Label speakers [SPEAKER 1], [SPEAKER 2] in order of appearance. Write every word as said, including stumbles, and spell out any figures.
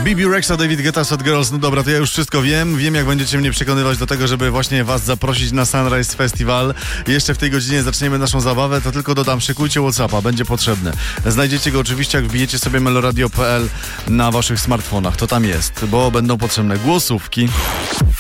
[SPEAKER 1] B B Rexa, David Guetta, Sad Girls. No dobra, to ja już wszystko wiem. Wiem, jak będziecie mnie przekonywać do tego, żeby właśnie was zaprosić na Sunrise Festival. Jeszcze w tej godzinie zaczniemy naszą zabawę, to tylko dodam, szykujcie WhatsAppa, będzie potrzebny. Znajdziecie go oczywiście, jak wbijecie sobie meloradio kropka p l na waszych smartfonach. To tam jest, bo będą potrzebne głosówki.